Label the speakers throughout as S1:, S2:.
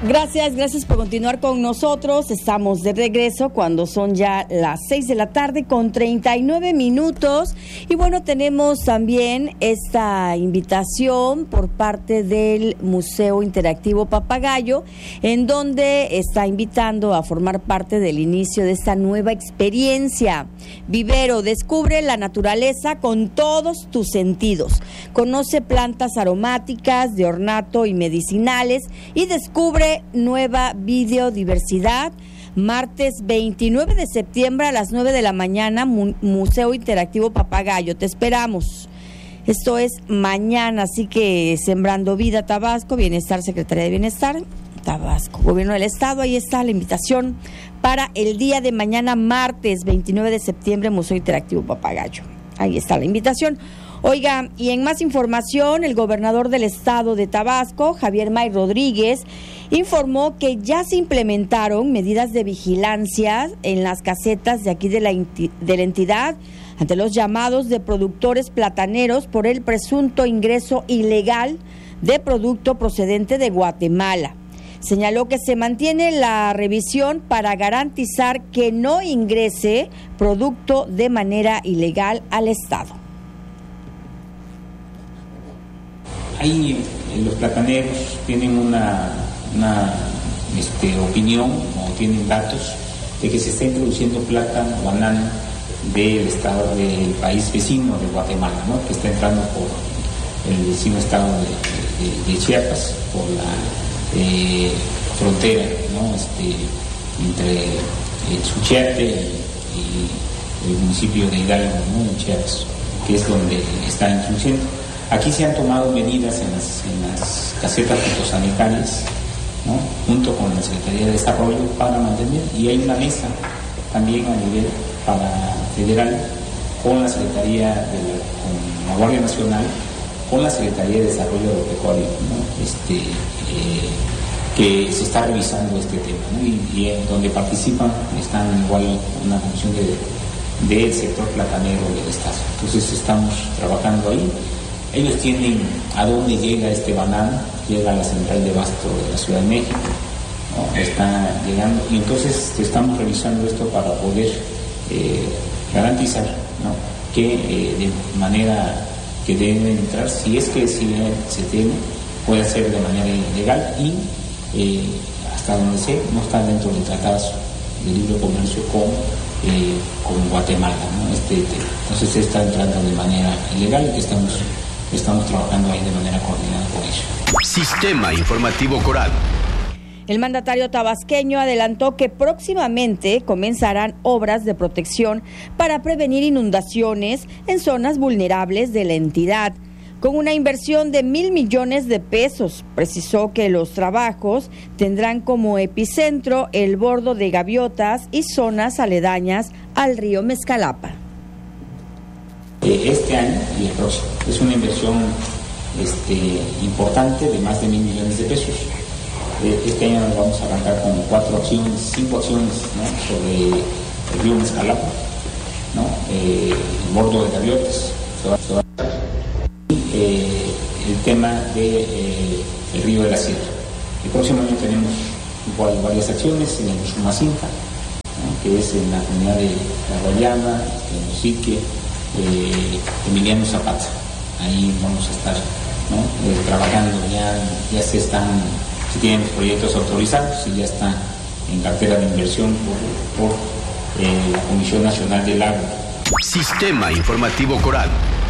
S1: Gracias por continuar con nosotros. Estamos de regreso cuando son ya las 6 de la tarde con 39 minutos. Y bueno, tenemos también esta invitación por parte del Museo Interactivo Papagayo, en donde está invitando a formar parte del inicio de esta nueva experiencia. Vivero, descubre la naturaleza con todos tus sentidos. Conoce plantas aromáticas, de ornato y medicinales y descubre nueva biodiversidad. Martes 29 de septiembre a las 9 de la mañana, Museo Interactivo Papagayo. Te esperamos. Esto es mañana, así que Sembrando Vida Tabasco, Bienestar, Secretaría de Bienestar, Tabasco, Gobierno del Estado. Ahí está la invitación para el día de mañana, martes 29 de septiembre, Museo Interactivo Papagayo. Ahí está la invitación. Oiga, y en más información, el gobernador del estado de Tabasco, Javier May Rodríguez, informó que ya se implementaron medidas de vigilancia en las casetas de aquí de la entidad ante los llamados de productores plataneros por el presunto ingreso ilegal de producto procedente de Guatemala. Señaló que se mantiene la revisión para garantizar que no ingrese producto de manera ilegal al estado.
S2: Ahí los plataneros tienen una opinión o tienen datos de que se está introduciendo plátano, banano del estado del país vecino de Guatemala, ¿no? Que está entrando por el vecino estado de Chiapas, por la frontera, ¿no? Entre Suchiate y el municipio de Hidalgo, ¿no? En Chiapas, que es donde está introduciendo. Aquí se han tomado medidas en las casetas fitosanitarias, ¿no? Junto con la Secretaría de Desarrollo para mantener, y hay una mesa también a nivel federal con la Secretaría con la Guardia Nacional, con la Secretaría de Desarrollo Agropecuario, ¿no? Que se está revisando este tema, ¿no? Y donde participan están igual una comisión del sector platanero del Estado. Entonces estamos trabajando ahí. Ellos tienen a dónde llega este banano, llega a la central de abasto de la Ciudad de México, ¿no? Está llegando, y entonces estamos revisando esto para poder garantizar, ¿no? Que de manera que deben entrar, si es que se tiene, puede ser de manera ilegal y hasta donde sé, no está dentro del tratado de libre comercio con Guatemala, ¿no? Entonces se está entrando de manera ilegal y estamos trabajando ahí de manera coordinada con ellos.
S3: Sistema Informativo Coral.
S1: El mandatario tabasqueño adelantó que próximamente comenzarán obras de protección para prevenir inundaciones en zonas vulnerables de la entidad, con una inversión de 1,000 millones de pesos. Precisó que los trabajos tendrán como epicentro el bordo de Gaviotas y zonas aledañas al río Mezcalapa.
S2: Este año y el próximo es una inversión importante de más de 1,000 millones de pesos. Este año nos vamos a arrancar con 5 acciones, ¿no? Sobre el río Mezcalapa, ¿no? El bordo de Gaviotas, y el tema del río de la Sierra. El próximo año tenemos igual varias acciones en el Usumacinta, ¿no? Que es en la comunidad de La Guayana, en Osique, Emiliano Zapata. Ahí vamos a estar, ¿no? Trabajando, ya se tienen los proyectos autorizados y ya está en cartera de inversión por la Comisión Nacional del Agua.
S3: Sistema Informativo Coral.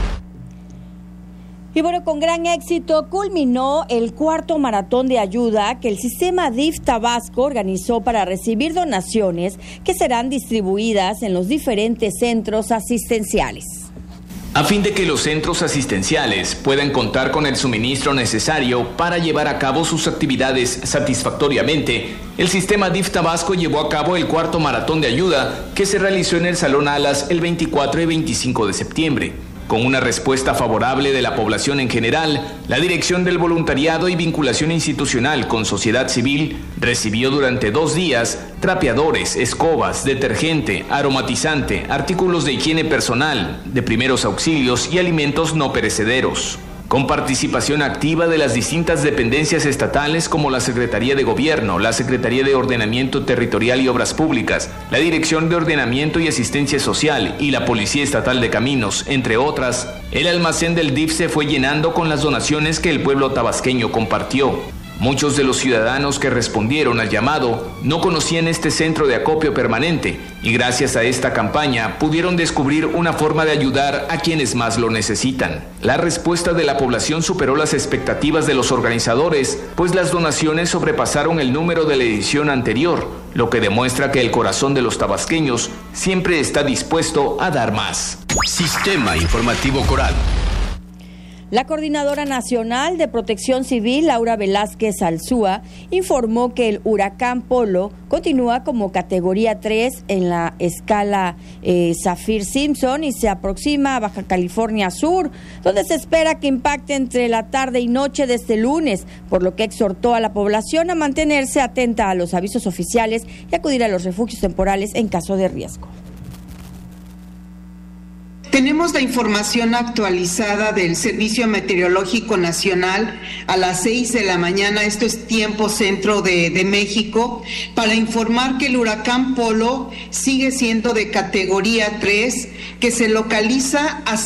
S1: Y bueno, con gran éxito culminó el 4º maratón de ayuda que el sistema DIF Tabasco organizó para recibir donaciones que serán distribuidas en los diferentes centros asistenciales.
S4: A fin de que los centros asistenciales puedan contar con el suministro necesario para llevar a cabo sus actividades satisfactoriamente, el sistema DIF Tabasco llevó a cabo el 4º maratón de ayuda que se realizó en el Salón Alas el 24 y 25 de septiembre. Con una respuesta favorable de la población en general, la Dirección del Voluntariado y Vinculación Institucional con Sociedad Civil recibió durante 2 días trapeadores, escobas, detergente, aromatizante, artículos de higiene personal, de primeros auxilios y alimentos no perecederos. con participación activa de las distintas dependencias estatales como la Secretaría de Gobierno, la Secretaría de Ordenamiento Territorial y Obras Públicas, la Dirección de Ordenamiento y Asistencia Social y la Policía Estatal de Caminos, entre otras. El almacén del DIF se fue llenando con las donaciones que el pueblo tabasqueño compartió. Muchos de los ciudadanos que respondieron al llamado no conocían este centro de acopio permanente y gracias a esta campaña pudieron descubrir una forma de ayudar a quienes más lo necesitan. La respuesta de la población superó las expectativas de los organizadores, pues las donaciones sobrepasaron el número de la edición anterior, lo que demuestra que el corazón de los tabasqueños siempre está dispuesto a dar más.
S3: Sistema Informativo Coral.
S1: La Coordinadora Nacional de Protección Civil, Laura Velázquez Alzúa, informó que el huracán Polo continúa como categoría 3 en la escala Saffir-Simpson y se aproxima a Baja California Sur, donde se espera que impacte entre la tarde y noche de este lunes, por lo que exhortó a la población a mantenerse atenta a los avisos oficiales y acudir a los refugios temporales en caso de riesgo.
S5: Tenemos la información actualizada del Servicio Meteorológico Nacional a las 6 de la mañana, esto es tiempo centro de México, para informar que el huracán Polo sigue siendo de categoría 3, que se localiza a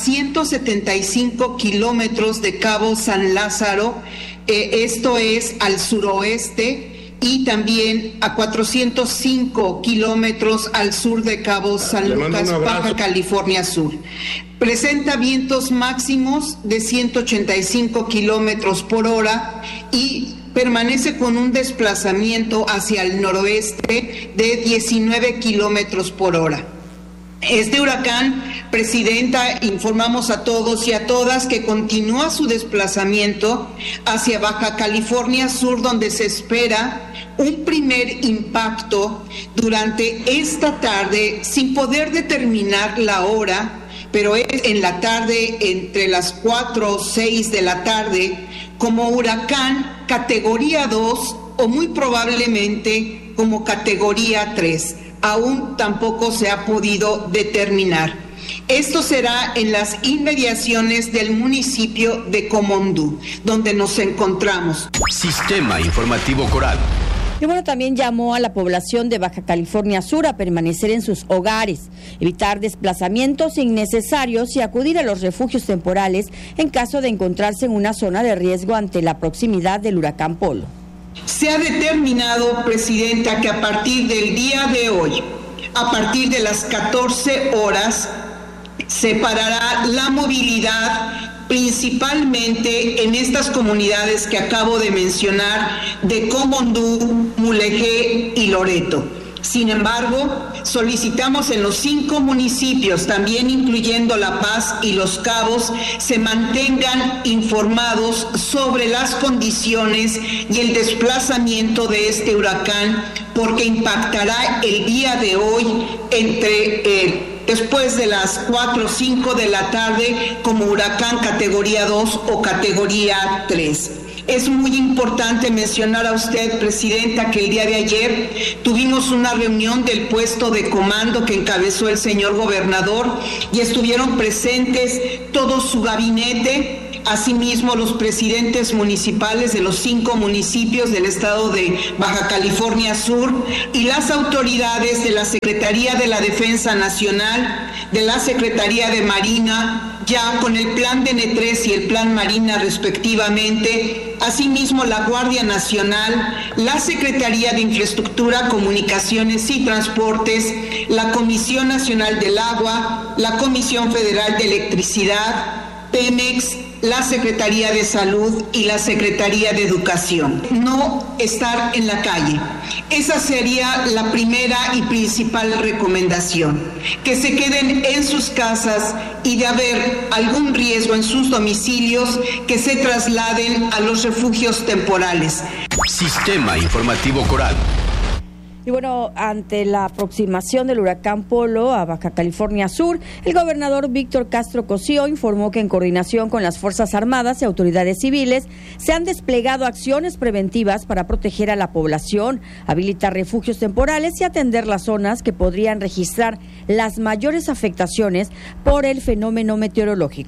S5: 175 kilómetros de Cabo San Lázaro, esto es al suroeste, y también a 405 kilómetros al sur de Cabo San Lucas, Baja California Sur. Presenta vientos máximos de 185 kilómetros por hora y permanece con un desplazamiento hacia el noroeste de 19 kilómetros por hora. Este huracán, Presidenta, informamos a todos y a todas que continúa su desplazamiento hacia Baja California Sur, donde se espera un primer impacto durante esta tarde, sin poder determinar la hora, pero es en la tarde entre las 4 o 6 de la tarde, como huracán categoría 2 o muy probablemente como categoría 3. Aún tampoco se ha podido determinar. Esto será en las inmediaciones del municipio de Comondú, donde nos encontramos.
S3: Sistema Informativo Coral.
S1: Y bueno, también llamó a la población de Baja California Sur a permanecer en sus hogares, evitar desplazamientos innecesarios y acudir a los refugios temporales en caso de encontrarse en una zona de riesgo ante la proximidad del huracán Polo.
S5: Se ha determinado, Presidenta, que a partir del día de hoy, a partir de las 14 horas, se parará la movilidad principalmente en estas comunidades que acabo de mencionar de Comondú, Mulegé y Loreto. Sin embargo, solicitamos en los 5 municipios, también incluyendo La Paz y Los Cabos, se mantengan informados sobre las condiciones y el desplazamiento de este huracán, porque impactará el día de hoy después de las 4 o 5 de la tarde como huracán categoría 2 o categoría 3. Es muy importante mencionar a usted, Presidenta, que el día de ayer tuvimos una reunión del puesto de comando que encabezó el señor gobernador y estuvieron presentes todo su gabinete, asimismo los presidentes municipales de los 5 municipios del estado de Baja California Sur y las autoridades de la Secretaría de la Defensa Nacional, de la Secretaría de Marina, ya con el plan DN3 y el plan Marina respectivamente, asimismo la Guardia Nacional, la Secretaría de Infraestructura, Comunicaciones y Transportes, la Comisión Nacional del Agua, la Comisión Federal de Electricidad, Pemex, la Secretaría de Salud y la Secretaría de Educación. No estar en la calle. Esa sería la primera y principal recomendación. Que se queden en sus casas y de haber algún riesgo en sus domicilios, que se trasladen a los refugios temporales.
S3: Sistema Informativo Coral.
S1: Y bueno, ante la aproximación del huracán Polo a Baja California Sur, el gobernador Víctor Castro Cosío informó que en coordinación con las Fuerzas Armadas y autoridades civiles se han desplegado acciones preventivas para proteger a la población, habilitar refugios temporales y atender las zonas que podrían registrar las mayores afectaciones por el fenómeno meteorológico.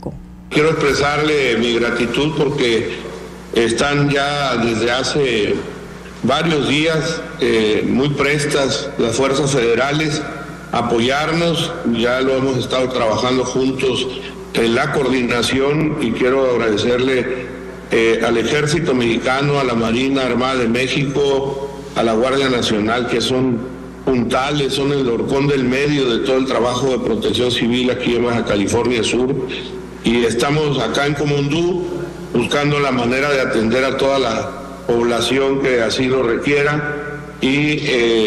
S6: Quiero expresarle mi gratitud porque están ya desde hace varios días muy prestas las fuerzas federales a apoyarnos. Ya lo hemos estado trabajando juntos en la coordinación y quiero agradecerle al Ejército Mexicano, a la Marina Armada de México, a la Guardia Nacional, que son puntales, son el horcón del medio de todo el trabajo de protección civil aquí en Baja California Sur. Y estamos acá en Comondú buscando la manera de atender a toda la población que así lo requiera y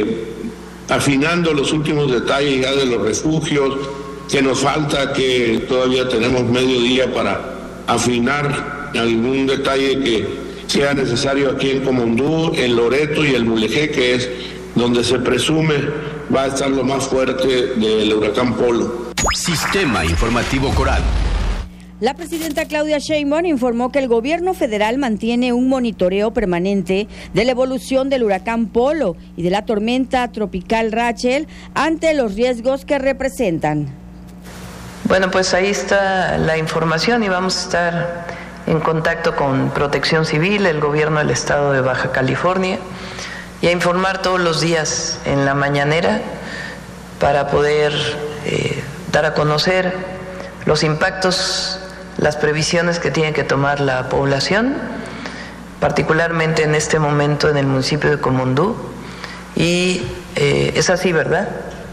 S6: afinando los últimos detalles ya de los refugios, que nos falta, que todavía tenemos medio día para afinar algún detalle que sea necesario aquí en Comondú, en Loreto y el Mulegé, que es donde se presume va a estar lo más fuerte del huracán Polo.
S3: Sistema Informativo Coral.
S1: La presidenta Claudia Sheinbaum informó que el gobierno federal mantiene un monitoreo permanente de la evolución del huracán Polo y de la tormenta tropical Rachel ante los riesgos que representan.
S7: Bueno, pues ahí está la información y vamos a estar en contacto con Protección Civil, el gobierno del estado de Baja California, y a informar todos los días en la mañanera para poder dar a conocer los impactos, las previsiones que tiene que tomar la población, particularmente en este momento en el municipio de Comondú. Y es así, ¿verdad?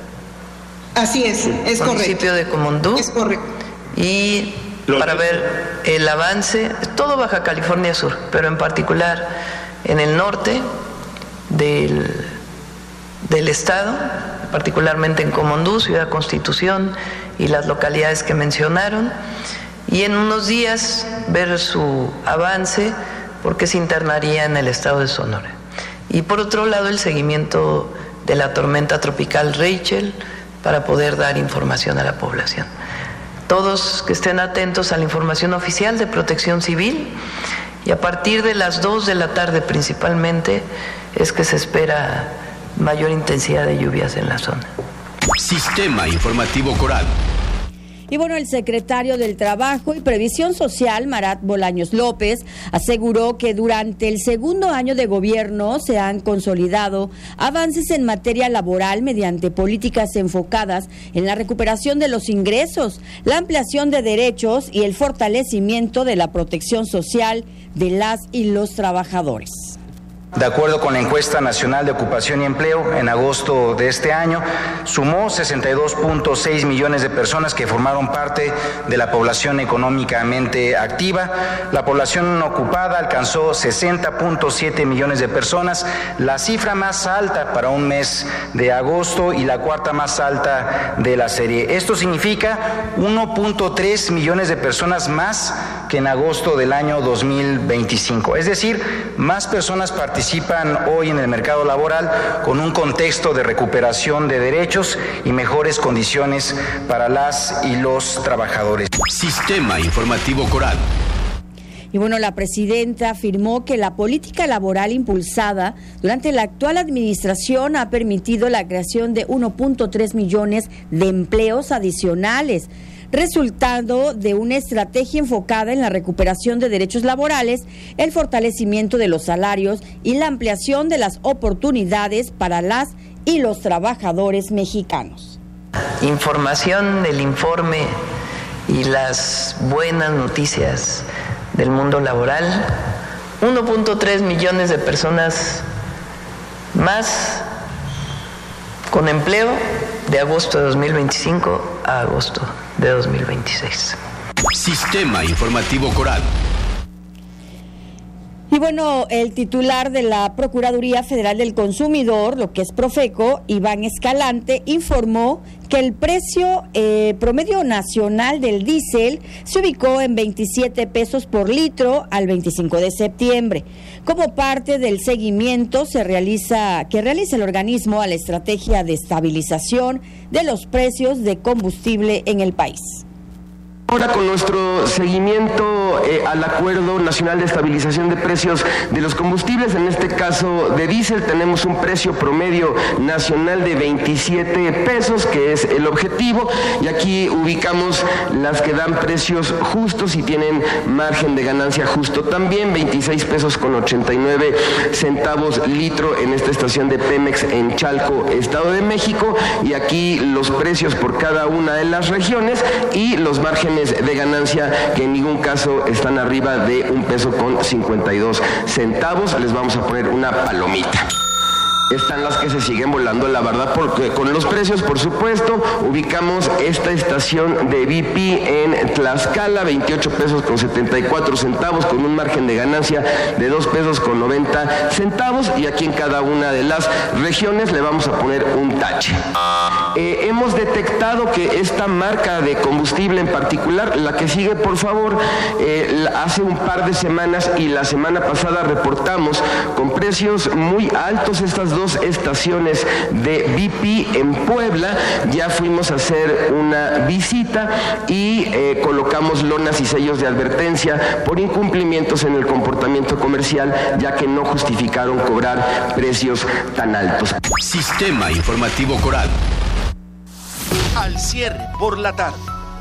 S5: Así es correcto.
S7: Municipio de Comondú.
S5: Es correcto.
S7: Y para ver el avance, todo Baja California Sur, pero en particular en el norte del estado, particularmente en Comondú, Ciudad Constitución y las localidades que mencionaron, y en unos días ver su avance porque se internaría en el estado de Sonora. Y por otro lado el seguimiento de la tormenta tropical Rachel para poder dar información a la población. Todos que estén atentos a la información oficial de Protección Civil, y a partir de las 2 de la tarde principalmente es que se espera mayor intensidad de lluvias en la zona.
S3: Sistema Informativo Coral.
S1: Y bueno, el secretario del Trabajo y Previsión Social, Marat Bolaños López, aseguró que durante el segundo año de gobierno se han consolidado avances en materia laboral mediante políticas enfocadas en la recuperación de los ingresos, la ampliación de derechos y el fortalecimiento de la protección social de las y los trabajadores.
S8: De acuerdo con la encuesta nacional de ocupación y empleo, en agosto de este año, sumó 62.6 millones de personas que formaron parte de la población económicamente activa. La población ocupada alcanzó 60.7 millones de personas, la cifra más alta para un mes de agosto y la cuarta más alta de la serie. Esto significa 1.3 millones de personas más que en agosto del año 2025. Es decir, más personas participan hoy en el mercado laboral con un contexto de recuperación de derechos y mejores condiciones para las y los trabajadores.
S3: Sistema Informativo Coral.
S1: Y bueno, la presidenta afirmó que la política laboral impulsada durante la actual administración ha permitido la creación de 1.3 millones de empleos adicionales, resultado de una estrategia enfocada en la recuperación de derechos laborales, el fortalecimiento de los salarios y la ampliación de las oportunidades para las y los trabajadores mexicanos.
S7: Información del informe y las buenas noticias del mundo laboral: 1.3 millones de personas más con empleo de agosto de 2025 a agosto de 2026.
S3: Sistema Informativo Coral.
S1: Y bueno, el titular de la Procuraduría Federal del Consumidor, lo que es Profeco, Iván Escalante, informó que el precio promedio nacional del diésel se ubicó en 27 pesos por litro al 25 de septiembre. Como parte del seguimiento que realiza el organismo a la estrategia de estabilización de los precios de combustible en el país.
S9: Ahora con nuestro seguimiento al Acuerdo Nacional de Estabilización de Precios de los Combustibles, en este caso de diésel, tenemos un precio promedio nacional de 27 pesos, que es el objetivo, y aquí ubicamos las que dan precios justos y tienen margen de ganancia justo también, 26 pesos con 89 centavos litro en esta estación de Pemex en Chalco, Estado de México, y aquí los precios por cada una de las regiones y los márgenes de ganancia que en ningún caso están arriba de 1 peso con 52 centavos. Les vamos a poner una palomita. Están las que se siguen volando, la verdad, porque con los precios, por supuesto, ubicamos esta estación de BP en Tlaxcala, 28 pesos con 74 centavos, con un margen de ganancia de 2 pesos con 90 centavos, y aquí en cada una de las regiones le vamos a poner un tache. Hemos detectado que esta marca de combustible en particular, la que sigue, por favor, hace un par de semanas y la semana pasada reportamos con precios muy altos estas dos estaciones de BP en Puebla. Ya fuimos a hacer una visita y colocamos lonas y sellos de advertencia por incumplimientos en el comportamiento comercial, ya que no justificaron cobrar precios tan altos.
S3: Sistema Informativo Coral.
S10: Al cierre por la tarde.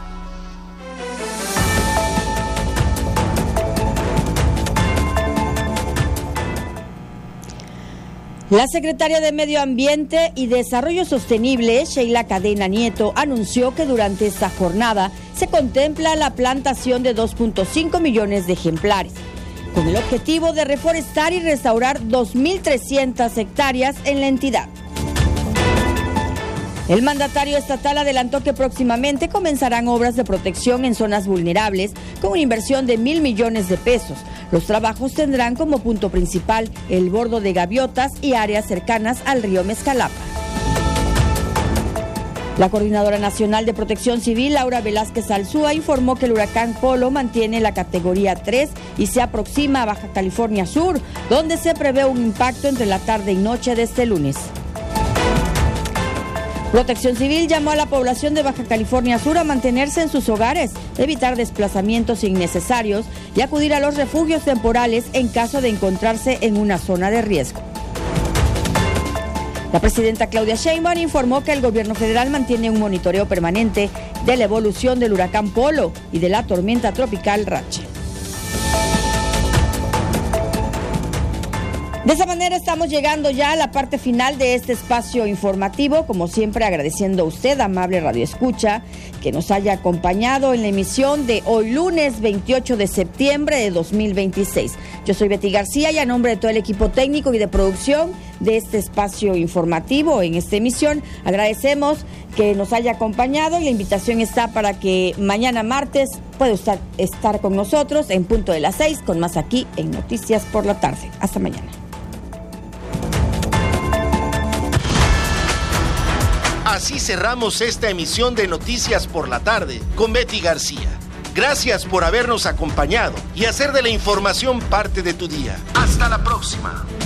S1: La secretaria de Medio Ambiente y Desarrollo Sostenible, Sheila Cadena Nieto, anunció que durante esta jornada se contempla la plantación de 2.5 millones de ejemplares, con el objetivo de reforestar y restaurar 2.300 hectáreas en la entidad. El mandatario estatal adelantó que próximamente comenzarán obras de protección en zonas vulnerables con una inversión de 1.000 millones de pesos. Los trabajos tendrán como punto principal el bordo de gaviotas y áreas cercanas al río Mezcalapa. La Coordinadora Nacional de Protección Civil, Laura Velázquez Alzúa, informó que el huracán Polo mantiene la categoría 3 y se aproxima a Baja California Sur, donde se prevé un impacto entre la tarde y noche de este lunes. Protección Civil llamó a la población de Baja California Sur a mantenerse en sus hogares, evitar desplazamientos innecesarios y acudir a los refugios temporales en caso de encontrarse en una zona de riesgo. La presidenta Claudia Sheinbaum informó que el gobierno federal mantiene un monitoreo permanente de la evolución del huracán Polo y de la tormenta tropical Rachel. De esa manera estamos llegando ya a la parte final de este espacio informativo, como siempre agradeciendo a usted, amable radioescucha, que nos haya acompañado en la emisión de hoy lunes 28 de septiembre de 2026. Yo soy Betty García y a nombre de todo el equipo técnico y de producción de este espacio informativo en esta emisión, agradecemos que nos haya acompañado y la invitación está para que mañana martes pueda usted estar con nosotros en punto de las 6 con más aquí en Noticias por la Tarde. Hasta mañana.
S10: Así cerramos esta emisión de Noticias por la Tarde con Betty García. Gracias por habernos acompañado y hacer de la información parte de tu día. Hasta la próxima.